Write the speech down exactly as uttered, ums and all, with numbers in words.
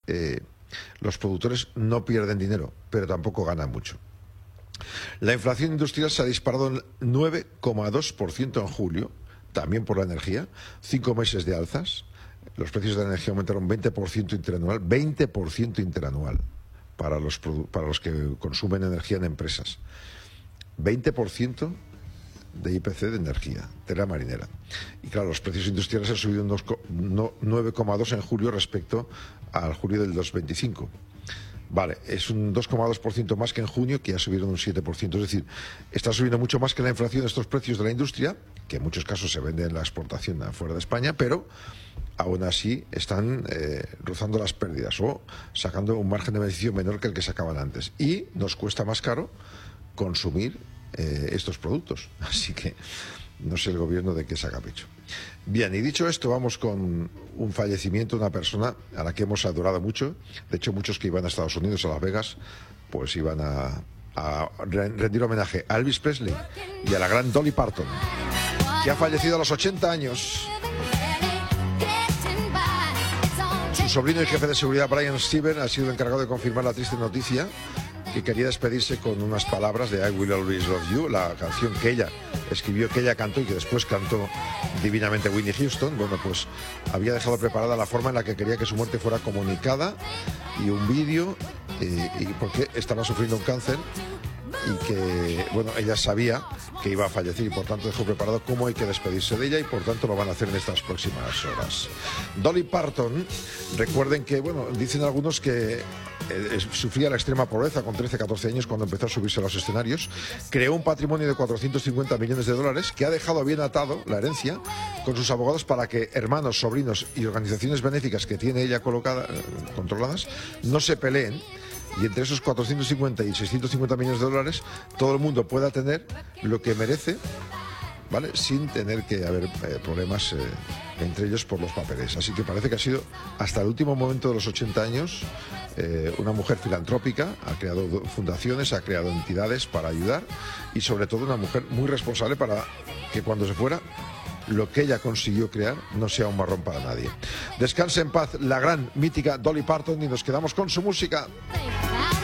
eh, los productores no pierden dinero, pero tampoco ganan mucho. La inflación industrial se ha disparado en nueve coma dos por ciento en julio, también por la energía, cinco meses de alzas. Los precios de la energía aumentaron veinte por ciento interanual, veinte por ciento interanual para los, para los que consumen energía en empresas. veinte por ciento de I P C de energía, tela marinera. Y claro, los precios industriales han subido un nueve coma dos en julio respecto al julio del dos mil veinticinco. Vale, es un dos coma dos por ciento más que en junio, que ya subieron un siete por ciento. Es decir, está subiendo mucho más que la inflación de estos precios de la industria, que en muchos casos se vende en la exportación fuera de España, pero aún así están eh, rozando las pérdidas o sacando un margen de beneficio menor que el que sacaban antes. Y nos cuesta más caro consumir eh, estos productos. Así que no sé el gobierno de qué saca pecho. Bien, y dicho esto, vamos con un fallecimiento de una persona a la que hemos adorado mucho. De hecho, muchos que iban a Estados Unidos, a Las Vegas, pues iban a, a rendir homenaje a Elvis Presley y a la gran Dolly Parton, que ha fallecido a los ochenta años. Su sobrino y jefe de seguridad, Brian Steven, ha sido encargado de confirmar la triste noticia, que quería despedirse con unas palabras de I Will Always Love You, la canción que ella escribió, que ella cantó y que después cantó divinamente Whitney Houston. Bueno, pues había dejado preparada la forma en la que quería que su muerte fuera comunicada y un vídeo, eh, y porque estaba sufriendo un cáncer y que, bueno, ella sabía que iba a fallecer y por tanto dejó preparado cómo hay que despedirse de ella y por tanto lo van a hacer en estas próximas horas. Dolly Parton, recuerden que, bueno, dicen algunos que eh, sufría la extrema pobreza con trece, catorce años cuando empezó a subirse a los escenarios. Creó un patrimonio de cuatrocientos cincuenta millones de dólares que ha dejado bien atado la herencia con sus abogados para que hermanos, sobrinos y organizaciones benéficas que tiene ella colocada, eh, controladas, no se peleen. Y entre esos cuatrocientos cincuenta y seiscientos cincuenta millones de dólares, todo el mundo pueda tener lo que merece, ¿vale? Sin tener que haber eh, problemas eh, entre ellos por los papeles. Así que parece que ha sido, hasta el último momento de los ochenta años, eh, una mujer filantrópica, ha creado fundaciones, ha creado entidades para ayudar y sobre todo una mujer muy responsable para que cuando se fuera, lo que ella consiguió crear no sea un marrón para nadie. Descanse en paz la gran mítica Dolly Parton y nos quedamos con su música.